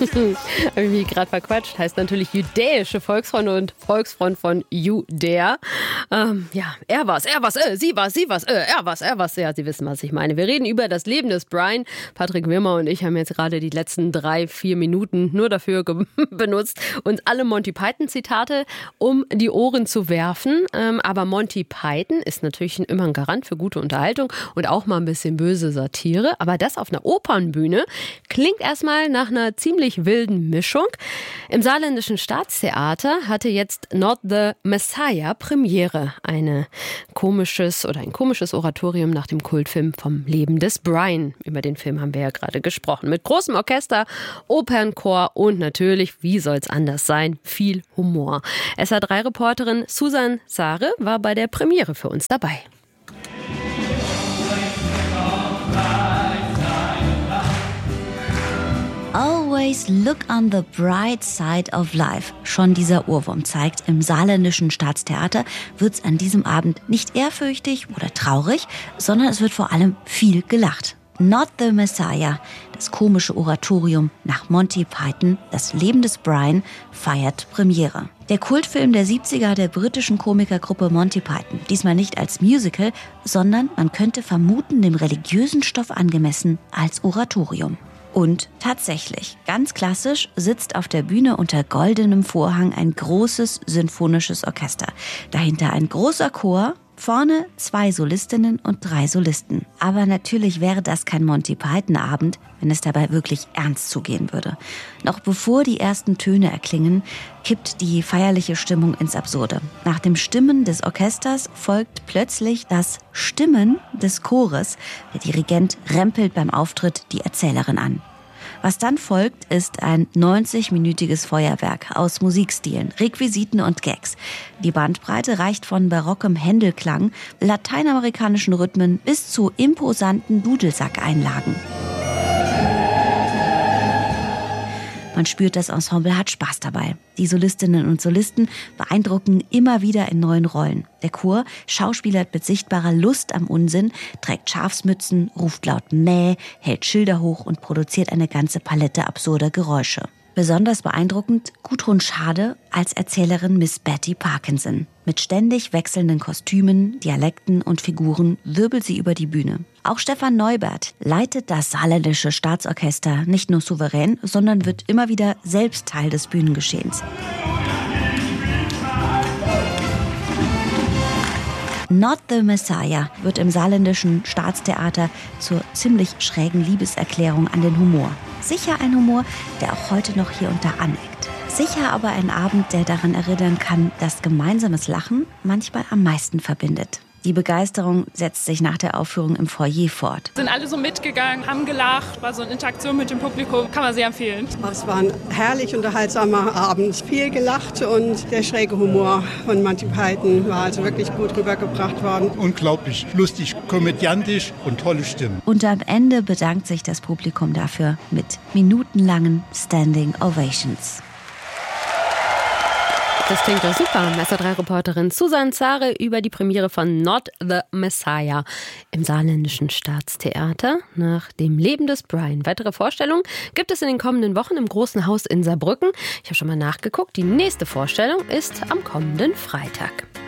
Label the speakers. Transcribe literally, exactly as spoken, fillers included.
Speaker 1: Habe ich mich gerade verquatscht. Heißt natürlich Judäische Volksfront und Volksfront von Judäa. Ähm, ja, er war's, er war's, äh, sie war's, sie war's, äh, er war's, er war's. Ja, Sie wissen, was ich meine. Wir reden über das Leben des Brian. Patrick Wirmer und ich haben jetzt gerade die letzten drei, vier Minuten nur dafür ge- benutzt, uns alle Monty Python-Zitate um die Ohren zu werfen. Ähm, aber Monty Python ist natürlich immer ein Garant für gute Unterhaltung und auch mal ein bisschen böse Satire. Aber das auf einer Opernbühne klingt erstmal nach einer ziemlich wilden Mischung. Im Saarländischen Staatstheater hatte jetzt Not the Messiah Premiere. Eine komisches oder ein komisches Oratorium nach dem Kultfilm vom Leben des Brian. Über den Film haben wir ja gerade gesprochen. Mit großem Orchester, Opernchor und natürlich, wie soll's anders sein, viel Humor. S R drei Reporterin Susan Sare war bei der Premiere für uns dabei.
Speaker 2: Always look on the bright side of life. Schon dieser Ohrwurm zeigt, im Saarländischen Staatstheater wird's an diesem Abend nicht ehrfürchtig oder traurig, sondern es wird vor allem viel gelacht. Not the Messiah, das komische Oratorium nach Monty Python, das Leben des Brian, feiert Premiere. Der Kultfilm der siebziger der britischen Komikergruppe Monty Python. Diesmal nicht als Musical, sondern, man könnte vermuten, dem religiösen Stoff angemessen, als Oratorium. Und tatsächlich, ganz klassisch, sitzt auf der Bühne unter goldenem Vorhang ein großes symphonisches Orchester. Dahinter ein großer Chor, vorne zwei Solistinnen und drei Solisten. Aber natürlich wäre das kein Monty Python-Abend, wenn es dabei wirklich ernst zugehen würde. Noch bevor die ersten Töne erklingen, kippt die feierliche Stimmung ins Absurde. Nach dem Stimmen des Orchesters folgt plötzlich das Stimmen des Chores. Der Dirigent rempelt beim Auftritt die Erzählerin an. Was dann folgt, ist ein neunzig-minütiges Feuerwerk aus Musikstilen, Requisiten und Gags. Die Bandbreite reicht von barockem Händelklang, lateinamerikanischen Rhythmen bis zu imposanten Dudelsackeinlagen. Man spürt, das Ensemble hat Spaß dabei. Die Solistinnen und Solisten beeindrucken immer wieder in neuen Rollen. Der Chor schauspielert mit sichtbarer Lust am Unsinn, trägt Schafsmützen, ruft laut Mäh, hält Schilder hoch und produziert eine ganze Palette absurder Geräusche. Besonders beeindruckend Gudrun Schade als Erzählerin Miss Betty Parkinson. Mit ständig wechselnden Kostümen, Dialekten und Figuren wirbelt sie über die Bühne. Auch Stefan Neubert leitet das Saarländische Staatsorchester nicht nur souverän, sondern wird immer wieder selbst Teil des Bühnengeschehens. Not the Messiah wird im Saarländischen Staatstheater zur ziemlich schrägen Liebeserklärung an den Humor. Sicher ein Humor, der auch heute noch hier und da aneckt. Sicher aber ein Abend, der daran erinnern kann, dass gemeinsames Lachen manchmal am meisten verbindet. Die Begeisterung setzt sich nach der Aufführung im Foyer fort.
Speaker 3: Sind alle so mitgegangen, haben gelacht, war so eine Interaktion mit dem Publikum, kann man sehr empfehlen.
Speaker 4: Es war ein herrlich unterhaltsamer Abend. Viel gelacht und der schräge Humor von Monty Python war also wirklich gut rübergebracht worden.
Speaker 5: Unglaublich lustig, komödiantisch und tolle Stimmen.
Speaker 2: Und am Ende bedankt sich das Publikum dafür mit minutenlangen Standing Ovations.
Speaker 1: Das klingt doch super. S R drei Reporterin Susan Sare über die Premiere von Not the Messiah im Saarländischen Staatstheater nach dem Leben des Brian. Weitere Vorstellungen gibt es in den kommenden Wochen im Großen Haus in Saarbrücken. Ich habe schon mal nachgeguckt. Die nächste Vorstellung ist am kommenden Freitag.